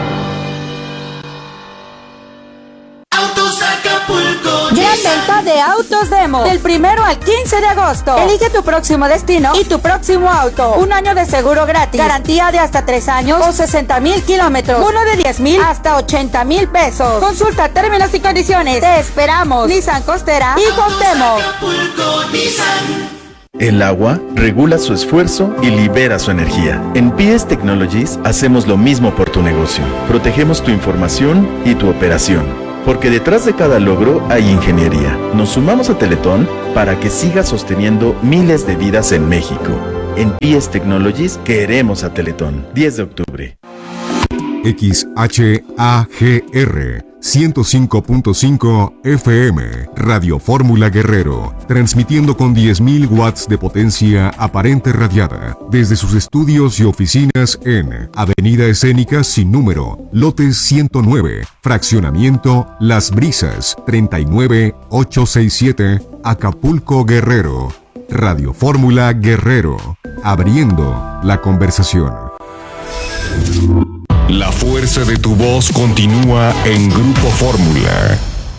Speaker 27: Gran venta de Autos Demo. Del primero al quince de agosto. Elige tu próximo destino y tu próximo auto. Un año de seguro gratis. Garantía de hasta tres años o sesenta mil kilómetros. Uno de diez mil hasta ochenta mil pesos. Consulta términos y condiciones. Te esperamos. Nissan Costera y Cuauhtémoc.
Speaker 28: El agua regula su esfuerzo y libera su energía. En P S Technologies hacemos lo mismo por tu negocio. Protegemos tu información y tu operación. porque detrás de cada logro hay ingeniería. Nos sumamos a Teletón para que siga sosteniendo miles de vidas en México. En P S Technologies queremos a Teletón. diez de octubre.
Speaker 5: X H A G R ciento cinco punto cinco F M, Radio Fórmula Guerrero, transmitiendo con diez mil watts de potencia aparente radiada, desde sus estudios y oficinas en Avenida Escénica sin número, lote ciento nueve, fraccionamiento Las Brisas, treinta y nueve mil ochocientos sesenta y siete, Acapulco, Guerrero. Radio Fórmula Guerrero, abriendo la conversación.
Speaker 11: La fuerza de tu voz continúa en Grupo Fórmula.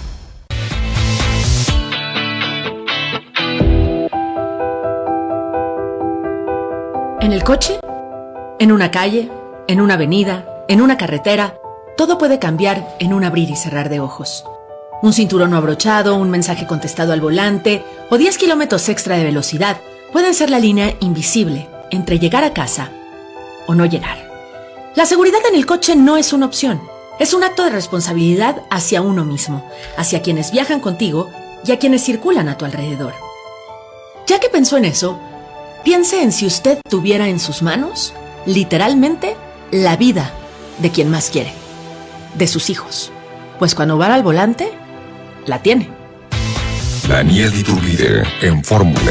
Speaker 12: En el coche, en una calle, en una avenida, en una carretera, todo puede cambiar en un abrir y cerrar de ojos. Un cinturón no abrochado, un mensaje contestado al volante o diez kilómetros extra de velocidad pueden ser la línea invisible entre llegar a casa o no llegar. La seguridad en el coche no es una opción, es un acto de responsabilidad hacia uno mismo, hacia quienes viajan contigo y a quienes circulan a tu alrededor. Ya que pensó en eso, piense en si usted tuviera en sus manos, literalmente, la vida de quien más quiere, de sus hijos. Pues cuando va al volante, la tiene.
Speaker 11: Daniel Iturbide en Fórmula.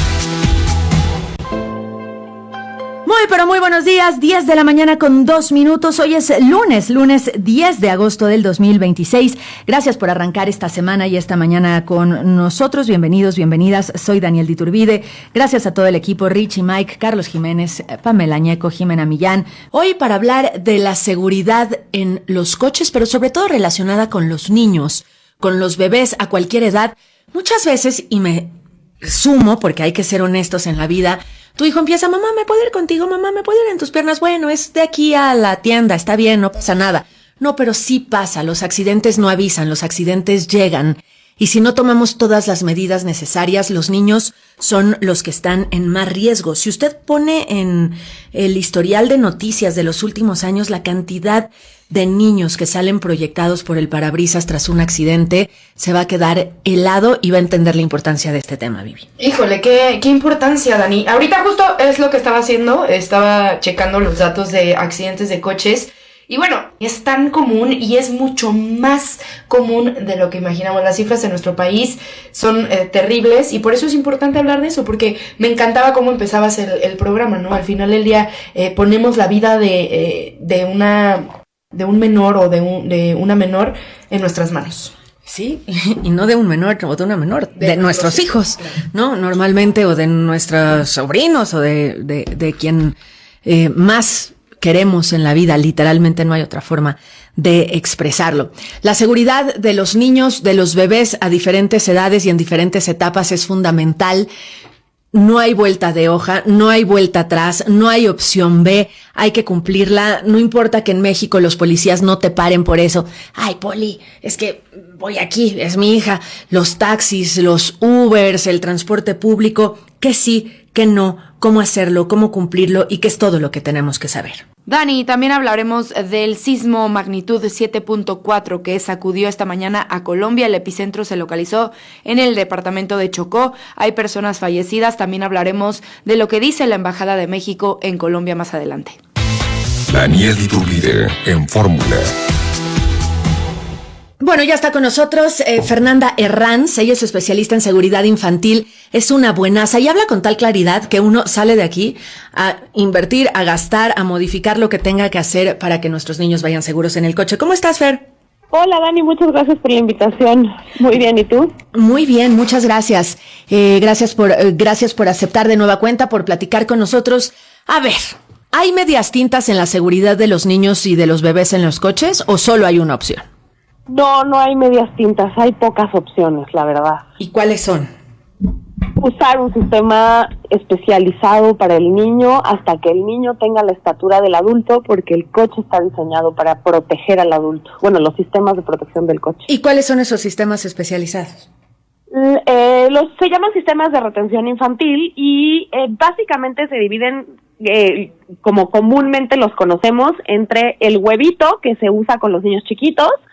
Speaker 14: Muy, pero muy buenos días, diez de la mañana con dos minutos. Hoy es lunes, lunes diez de agosto del dos mil veintiséis. Gracias por arrancar esta semana y esta mañana con nosotros. Bienvenidos, bienvenidas. Soy Daniel Iturbide. Gracias a todo el equipo, Richie, Mike, Carlos Jiménez, Pamela Ñeco, Jimena Millán. Hoy para hablar de la seguridad en los coches, pero sobre todo relacionada con los niños, con los bebés a cualquier edad. Muchas veces, y me sumo porque hay que ser honestos en la vida, tu hijo empieza, mamá, ¿me puedo ir contigo? Mamá, ¿me puedo ir en tus piernas? Bueno, es de aquí a la tienda, está bien, no pasa nada. No, pero sí pasa, los accidentes no avisan, los accidentes llegan. Y si no tomamos todas las medidas necesarias, los niños son los que están en más riesgo. Si usted pone en el historial de noticias de los últimos años la cantidad de niños que salen proyectados por el parabrisas tras un accidente, se va a quedar helado y va a entender la importancia de este tema, Vivi.
Speaker 15: Híjole, qué, qué importancia, Dani. Ahorita justo es lo que estaba haciendo, estaba checando los datos de accidentes de coches. Y bueno, es tan común y es mucho más común de lo que imaginamos. Las cifras en nuestro país son eh, terribles y por eso es importante hablar de eso, porque me encantaba cómo empezabas el, el programa, ¿no? Al final del día eh, ponemos la vida de, eh, de una de un menor o de, un, de una menor en nuestras manos.
Speaker 12: Sí, y no de un menor o de una menor, de, de nuestros hijos, ¿no? Normalmente, o de nuestros sobrinos o de, de, de quien eh, más queremos en la vida, literalmente no hay otra forma de expresarlo. La seguridad de los niños, de los bebés a diferentes edades y en diferentes etapas es fundamental. No hay vuelta de hoja, no hay vuelta atrás, no hay opción B, hay que cumplirla. No importa que en México los policías no te paren por eso. Ay, Poli, es que voy aquí, es mi hija. Los taxis, los Ubers, el transporte público, que sí, que no, cómo hacerlo, cómo cumplirlo y que es todo lo que tenemos que saber.
Speaker 15: Dani, también hablaremos del sismo magnitud siete punto cuatro que sacudió esta mañana a Colombia. El epicentro se localizó en el departamento de Chocó. Hay personas fallecidas. También hablaremos de lo que dice la Embajada de México en Colombia más adelante.
Speaker 11: Daniel Iturbide en Fórmula.
Speaker 12: Bueno, ya está con nosotros eh, Fernanda Herranz, ella es especialista en seguridad infantil, es una buenaza y habla con tal claridad que uno sale de aquí a invertir, a gastar, a modificar lo que tenga que hacer para que nuestros niños vayan seguros en el coche. ¿Cómo estás, Fer?
Speaker 16: Hola, Dani, muchas gracias por la invitación. Muy bien, ¿y tú?
Speaker 12: Muy bien, muchas gracias. Eh, gracias por, eh, gracias por aceptar de nueva cuenta, por platicar con nosotros. A ver, ¿hay medias tintas en la seguridad de los niños y de los bebés en los coches o solo hay una opción?
Speaker 16: No, no hay medias tintas, hay pocas opciones, la verdad.
Speaker 12: ¿Y cuáles son?
Speaker 16: Usar un sistema especializado para el niño hasta que el niño tenga la estatura del adulto, porque el coche está diseñado para proteger al adulto. Bueno, los sistemas de protección del coche.
Speaker 12: ¿Y cuáles son esos sistemas especializados?
Speaker 16: Eh, los se llaman sistemas de retención infantil y eh, básicamente se dividen, eh, como comúnmente los conocemos, entre el huevito que se usa con los niños chiquitos,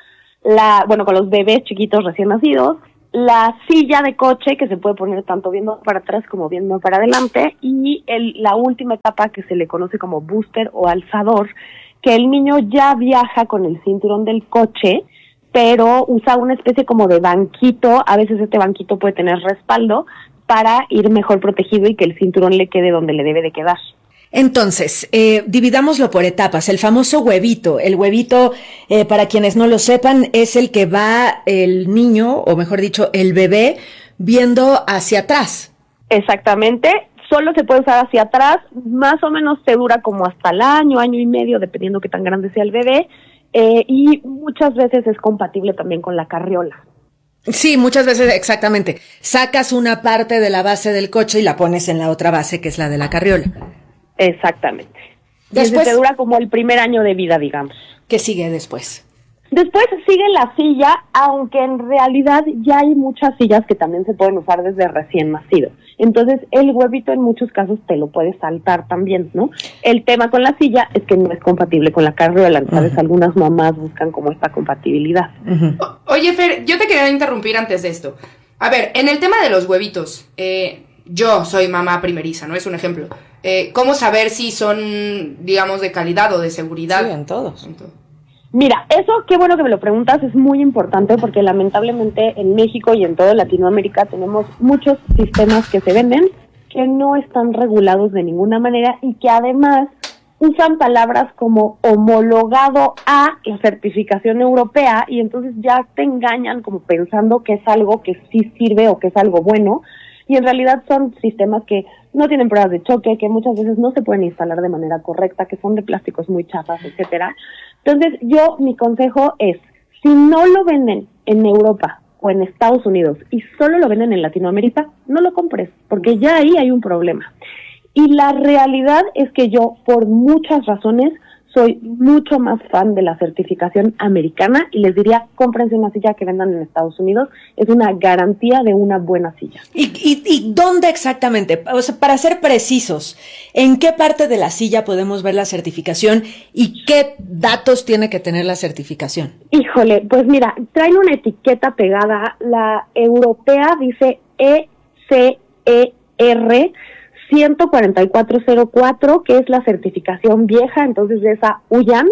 Speaker 16: la, bueno, con los bebés chiquitos recién nacidos, la silla de coche que se puede poner tanto viendo para atrás como viendo para adelante, y el, la última etapa que se le conoce como booster o alzador, que el niño ya viaja con el cinturón del coche, pero usa una especie como de banquito. A veces este banquito puede tener respaldo para ir mejor protegido y que el cinturón le quede donde le debe de quedar.
Speaker 12: Entonces, eh, dividámoslo por etapas. El famoso huevito. El huevito, eh, para quienes no lo sepan, es el que va el niño, o mejor dicho, el bebé, viendo hacia atrás.
Speaker 16: Exactamente. Solo se puede usar hacia atrás. Más o menos se dura como hasta el año, año y medio, dependiendo qué tan grande sea el bebé. Eh, y muchas veces es compatible también con la carriola.
Speaker 12: Sí, muchas veces, exactamente. Sacas una parte de la base del coche y la pones en la otra base, que es la de la carriola.
Speaker 16: Exactamente.
Speaker 12: Después
Speaker 16: te dura como el primer año de vida, digamos.
Speaker 12: ¿Qué sigue después?
Speaker 16: Después sigue la silla, aunque en realidad ya hay muchas sillas que también se pueden usar desde recién nacido. Entonces, el huevito en muchos casos te lo puedes saltar también, ¿no? El tema con la silla es que no es compatible con la carriola, ¿sabes? Uh-huh. Algunas mamás buscan como esta compatibilidad.
Speaker 15: Uh-huh. O- Oye, Fer, yo te quería interrumpir antes de esto. A ver, en el tema de los huevitos, eh, yo soy mamá primeriza, ¿no? Es un ejemplo. Eh, ¿Cómo saber si son, digamos, de calidad o de seguridad?
Speaker 14: Sí, en todos.
Speaker 15: En todo.
Speaker 16: Mira, eso, qué bueno que me lo preguntas, es muy importante porque lamentablemente en México y en toda Latinoamérica tenemos muchos sistemas que se venden que no están regulados de ninguna manera y que además usan palabras como homologado a la certificación europea, y entonces ya te engañan como pensando que es algo que sí sirve o que es algo bueno, y en realidad son sistemas que no tienen pruebas de choque, que muchas veces no se pueden instalar de manera correcta, que son de plásticos muy chafas, etcétera. Entonces, yo, mi consejo es, si no lo venden en Europa o en Estados Unidos y solo lo venden en Latinoamérica, no lo compres, porque ya ahí hay un problema. Y la realidad es que yo, por muchas razones, soy mucho más fan de la certificación americana y les diría, cómprense una silla que vendan en Estados Unidos, es una garantía de una buena silla.
Speaker 12: ¿Y, y, y dónde exactamente? O sea, para ser precisos, ¿en qué parte de la silla podemos ver la certificación y qué datos tiene que tener la certificación?
Speaker 16: Híjole, pues mira, traen una etiqueta pegada, la europea dice E C E R ciento cuarenta y cuatro cero cuatro, que es la certificación vieja, entonces de esa huyan,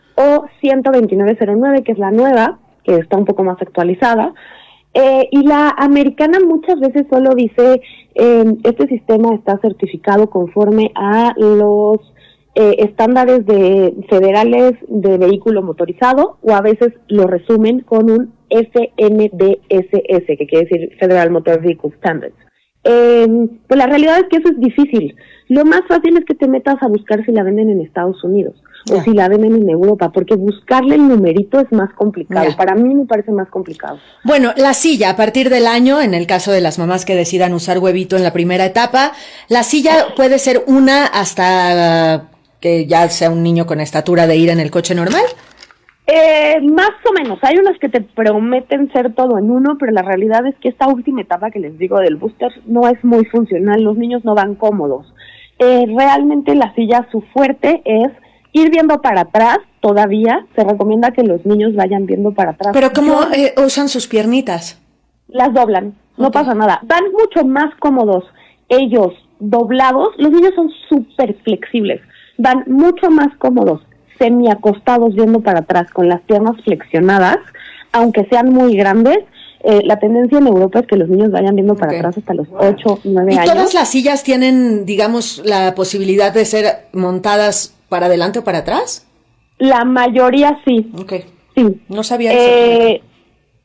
Speaker 16: o ciento veintinueve cero nueve, que es la nueva, que está un poco más actualizada, eh, y la americana muchas veces solo dice, eh, este sistema está certificado conforme a los eh, estándares de federales de vehículo motorizado, o a veces lo resumen con un F M D S S, que quiere decir Federal Motor Vehicle Standards. Eh, pues la realidad es que eso es difícil. Lo más fácil es que te metas a buscar si la venden en Estados Unidos yeah. o si la venden en Europa, porque buscarle el numerito es más complicado. Yeah. Para mí me parece más complicado.
Speaker 12: Bueno, la silla, a partir del año, en el caso de las mamás que decidan usar huevito en la primera etapa, la silla puede ser una hasta que ya sea un niño con estatura de ir en el coche normal.
Speaker 16: Eh, más o menos, hay unos que te prometen ser todo en uno, pero la realidad es que esta última etapa que les digo del booster no es muy funcional, los niños no van cómodos. Eh, realmente la silla, su fuerte es ir viendo para atrás, todavía se recomienda que los niños vayan viendo para atrás.
Speaker 12: ¿Pero cómo eh, usan sus piernitas?
Speaker 16: Las doblan, no okay. pasa nada, van mucho más cómodos ellos doblados, los niños son súper flexibles, van mucho más cómodos semiacostados viendo para atrás con las piernas flexionadas, aunque sean muy grandes. Eh, la tendencia en Europa es que los niños vayan viendo para okay. atrás hasta los ocho, nueve años.
Speaker 12: ¿Y todas las sillas tienen, digamos, la posibilidad de ser montadas para adelante o para atrás?
Speaker 16: La mayoría sí.
Speaker 12: Ok.
Speaker 16: Sí.
Speaker 12: No sabía
Speaker 16: eh, eso.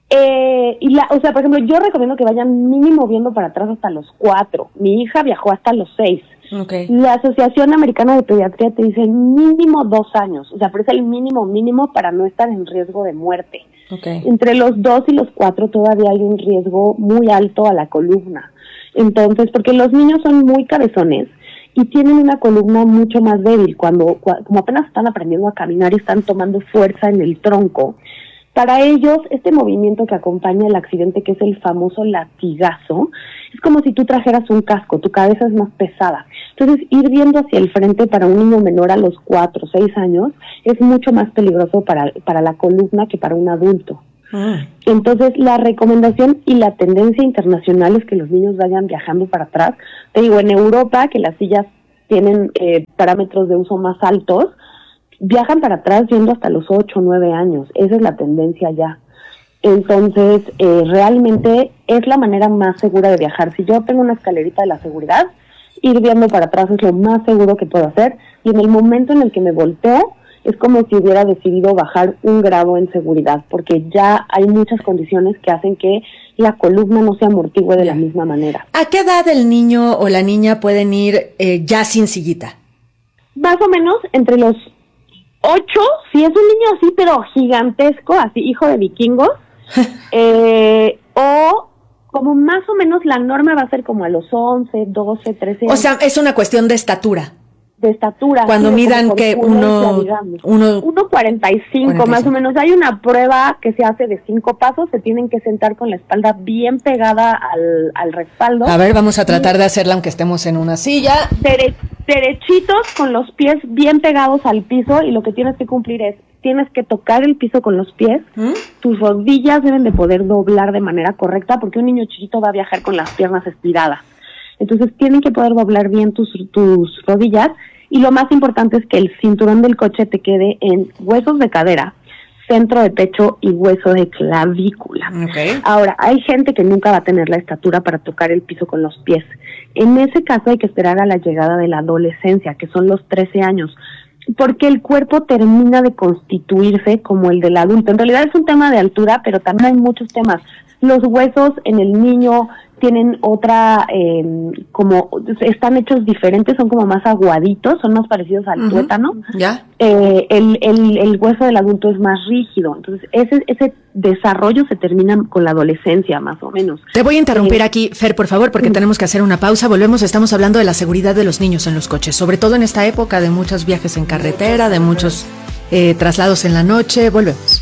Speaker 16: Eh, y la, o sea, por ejemplo, yo recomiendo que vayan mínimo viendo para atrás hasta los cuatro. Mi hija viajó hasta los seis.
Speaker 12: Okay.
Speaker 16: La Asociación Americana de Pediatría te dice mínimo dos años, o sea, pero es el mínimo mínimo para no estar en riesgo de muerte.
Speaker 12: Okay.
Speaker 16: Entre los dos y los cuatro todavía hay un riesgo muy alto a la columna. Entonces, porque los niños son muy cabezones y tienen una columna mucho más débil cuando, cuando como apenas están aprendiendo a caminar y están tomando fuerza en el tronco. Para ellos, este movimiento que acompaña el accidente, que es el famoso latigazo, es como si tú trajeras un casco, tu cabeza es más pesada. Entonces, ir viendo hacia el frente para un niño menor a los cuatro o seis años es mucho más peligroso para, para la columna que para un adulto. Ah. Entonces, la recomendación y la tendencia internacional es que los niños vayan viajando para atrás. Te digo, en Europa, que las sillas tienen eh, parámetros de uso más altos, viajan para atrás yendo hasta los ocho o nueve años. Esa es la tendencia ya. Entonces, eh, realmente es la manera más segura de viajar. Si yo tengo una escalerita de la seguridad, ir viendo para atrás es lo más seguro que puedo hacer. Y en el momento en el que me volteo, es como si hubiera decidido bajar un grado en seguridad, porque ya hay muchas condiciones que hacen que la columna no se amortigüe de la misma manera.
Speaker 12: ¿A qué edad el niño o la niña pueden ir eh, ya sin sillita?
Speaker 16: Más o menos entre los ocho, si es un niño así, pero gigantesco, así, hijo de vikingos, eh, o como más o menos la norma va a ser como a los once, doce, trece años.
Speaker 12: O sea, es una cuestión de estatura.
Speaker 16: De estatura.
Speaker 12: Cuando
Speaker 16: sí,
Speaker 12: midan que uno, uno,
Speaker 16: uno cuarenta y cinco más o menos. Hay una prueba que se hace de cinco pasos, se tienen que sentar con la espalda bien pegada al, al respaldo.
Speaker 12: A ver, vamos a tratar de hacerla aunque estemos en una silla.
Speaker 16: Dere, derechitos con los pies bien pegados al piso, y lo que tienes que cumplir es, tienes que tocar el piso con los pies, ¿Mm? Tus rodillas deben de poder doblar de manera correcta, porque un niño chiquito va a viajar con las piernas estiradas. Entonces tienen que poder doblar bien tus, tus rodillas, y lo más importante es que el cinturón del coche te quede en huesos de cadera, centro de pecho y hueso de clavícula.
Speaker 12: Okay.
Speaker 16: Ahora, hay gente que nunca va a tener la estatura para tocar el piso con los pies. En ese caso hay que esperar a la llegada de la adolescencia, que son los trece años, porque el cuerpo termina de constituirse como el del adulto. En realidad es un tema de altura, pero también hay muchos temas. Los huesos en el niño tienen otra, eh, como, están hechos diferentes, son como más aguaditos, son más parecidos al uh-huh. tuétano.
Speaker 12: ¿Ya?
Speaker 16: Eh, el, el, el hueso del adulto es más rígido, entonces ese, ese desarrollo se termina con la adolescencia, más o menos.
Speaker 12: Te voy a interrumpir eh, aquí, Fer, por favor, porque uh-huh. tenemos que hacer una pausa. Volvemos, estamos hablando de la seguridad de los niños en los coches, sobre todo en esta época de muchos viajes en carretera, de muchos eh, traslados en la noche. Volvemos.